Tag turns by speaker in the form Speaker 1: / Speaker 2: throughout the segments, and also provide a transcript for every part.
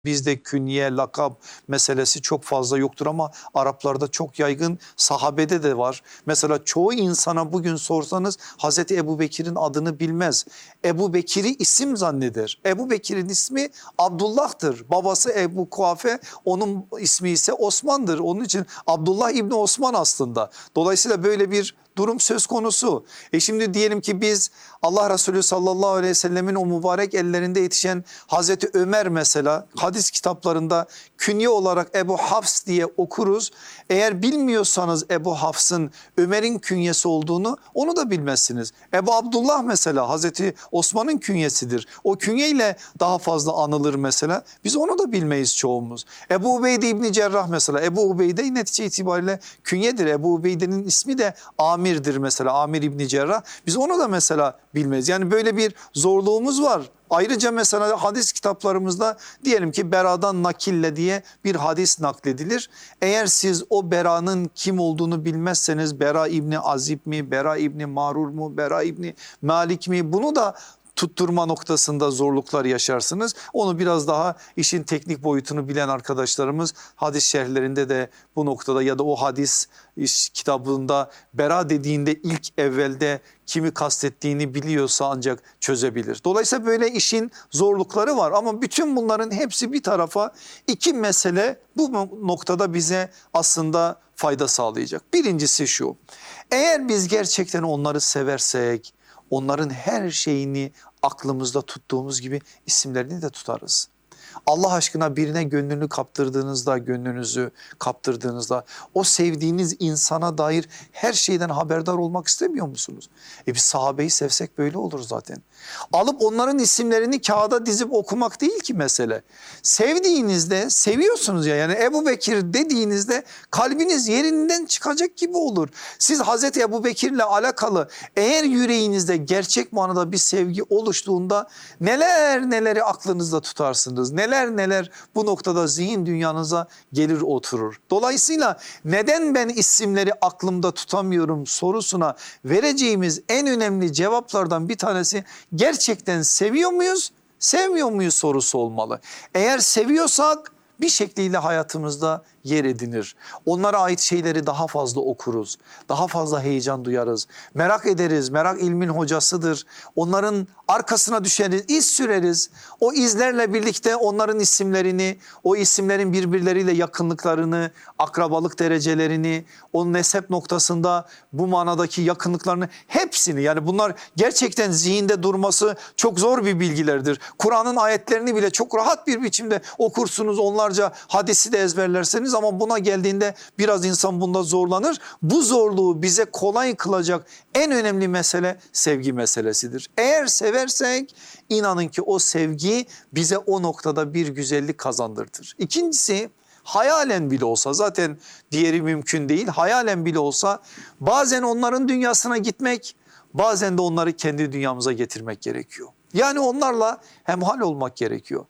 Speaker 1: Bizde künye, lakap meselesi çok fazla yoktur ama Araplarda çok yaygın, sahabede de var. Mesela çoğu insana bugün sorsanız Hazreti Ebu Bekir'in adını bilmez. Ebu Bekir'i isim zanneder. Ebu Bekir'in ismi Abdullah'tır. Babası Ebu Kuafe, onun ismi ise Osman'dır. Onun için Abdullah İbni Osman aslında. Dolayısıyla böyle bir durum söz konusu. Şimdi diyelim ki biz Allah Resulü sallallahu aleyhi ve sellemin o mübarek ellerinde yetişen Hazreti Ömer mesela hadis kitaplarında künye olarak Ebu Hafs diye okuruz. Eğer bilmiyorsanız Ebu Hafs'ın Ömer'in künyesi olduğunu onu da bilmezsiniz. Ebu Abdullah mesela Hazreti Osman'ın künyesidir. O künyeyle daha fazla anılır mesela. Biz onu da bilmeyiz çoğumuz. Ebu Ubeyde İbni Cerrah mesela. Ebu Ubeyde netice itibariyle künyedir. Ebu Ubeyde'nin ismi de Amir'dir mesela. Amir İbni Cerrah. Biz onu da mesela bilmeyiz. Yani böyle bir zorluğumuz var. Ayrıca mesela hadis kitaplarımızda diyelim ki beradan nakille diye bir hadis nakledilir. Eğer siz o beranın kim olduğunu bilmezseniz Bera İbni Azib mi, Bera İbni Marur mu, Bera İbni Malik mi, bunu da tutturma noktasında zorluklar yaşarsınız. Onu biraz daha işin teknik boyutunu bilen arkadaşlarımız hadis şerhlerinde de bu noktada ya da o hadis kitabında bera dediğinde ilk evvelde kimi kastettiğini biliyorsa ancak çözebilir. Dolayısıyla böyle işin zorlukları var ama bütün bunların hepsi bir tarafa, iki mesele bu noktada bize aslında fayda sağlayacak. Birincisi şu: eğer biz gerçekten onları seversek onların her şeyini aklımızda tuttuğumuz gibi isimlerini de tutarız. Allah aşkına birine gönlünü kaptırdığınızda, gönlünüzü kaptırdığınızda o sevdiğiniz insana dair her şeyden haberdar olmak istemiyor musunuz? Biz sahabeyi sevsek böyle olur zaten. Alıp onların isimlerini kağıda dizip okumak değil ki mesele. Sevdiğinizde, seviyorsunuz ya, yani Ebu Bekir dediğinizde kalbiniz yerinden çıkacak gibi olur. Siz Hazreti Ebu Bekir'le alakalı eğer yüreğinizde gerçek manada bir sevgi oluştuğunda neler neleri aklınızda tutarsınız. Neler neler bu noktada zihin dünyanıza gelir oturur. Dolayısıyla neden ben isimleri aklımda tutamıyorum sorusuna vereceğimiz en önemli cevaplardan bir tanesi gerçekten seviyor muyuz, sevmiyor muyuz sorusu olmalı. Eğer seviyorsak bir şekliyle hayatımızda yer edinir. Onlara ait şeyleri daha fazla okuruz. Daha fazla heyecan duyarız. Merak ederiz. Merak ilmin hocasıdır. Onların arkasına düşeriz, iz süreriz. O izlerle birlikte onların isimlerini, o isimlerin birbirleriyle yakınlıklarını, akrabalık derecelerini, o nesep noktasında bu manadaki yakınlıklarını hepsini, yani bunlar gerçekten zihinde durması çok zor bir bilgilerdir. Kur'an'ın ayetlerini bile çok rahat bir biçimde okursunuz. Onlarca hadisi de ezberlerseniz ama buna geldiğinde biraz insan bunda zorlanır. Bu zorluğu bize kolay kılacak en önemli mesele sevgi meselesidir. Eğer seversek inanın ki o sevgi bize o noktada bir güzellik kazandırır. İkincisi, hayalen bile olsa, zaten diğeri mümkün değil, hayalen bile olsa bazen onların dünyasına gitmek, bazen de onları kendi dünyamıza getirmek gerekiyor. Yani onlarla hemhal olmak gerekiyor.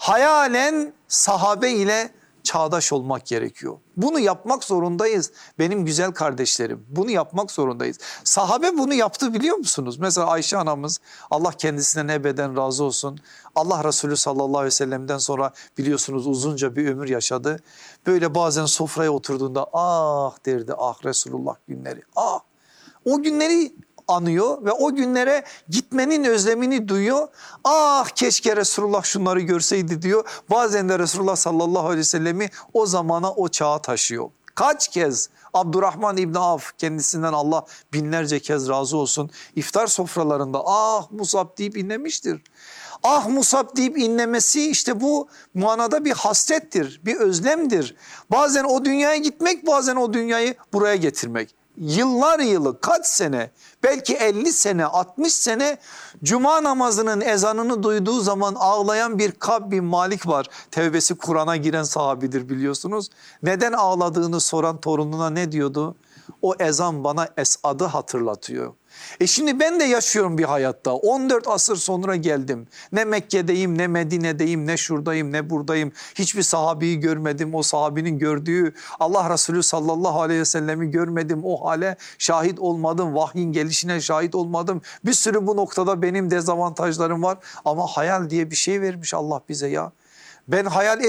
Speaker 1: Hayalen sahabe ile çağdaş olmak gerekiyor. Bunu yapmak zorundayız benim güzel kardeşlerim. Bunu yapmak zorundayız. Sahabe bunu yaptı, biliyor musunuz? Mesela Ayşe anamız, Allah kendisinden ebeden razı olsun, Allah Resulü sallallahu aleyhi ve sellem'den sonra biliyorsunuz uzunca bir ömür yaşadı. Böyle bazen sofraya oturduğunda ah derdi, ah Resulullah günleri, ah. O günleri anıyor ve o günlere gitmenin özlemini duyuyor. Ah keşke Resulullah şunları görseydi diyor. Bazen de Resulullah sallallahu aleyhi ve sellemi o zamana, o çağa taşıyor. Kaç kez Abdurrahman İbni Avf, kendisinden Allah binlerce kez razı olsun, iftar sofralarında ah Musab deyip inlemiştir. Ah Musab deyip inlemesi işte bu manada bir hasrettir, bir özlemdir. Bazen o dünyaya gitmek, bazen o dünyayı buraya getirmek. Yıllar yılı, kaç sene, belki 50 sene, 60 sene cuma namazının ezanını duyduğu zaman ağlayan bir Kab bin Malik var. Tevbesi Kur'an'a giren sahabidir, biliyorsunuz. Neden ağladığını soran torununa ne diyordu? O ezan bana Esad'ı hatırlatıyor. Şimdi ben de yaşıyorum bir hayatta. 14 asır sonra geldim. Ne Mekke'deyim, ne Medine'deyim, ne şuradayım, ne buradayım. Hiçbir sahabeyi görmedim. O sahabinin gördüğü Allah Resulü sallallahu aleyhi ve sellemi görmedim. O hale şahit olmadım. Vahyin gelişine şahit olmadım. Bir sürü bu noktada benim dezavantajlarım var. Ama hayal diye bir şey vermiş Allah bize ya. Ben hayal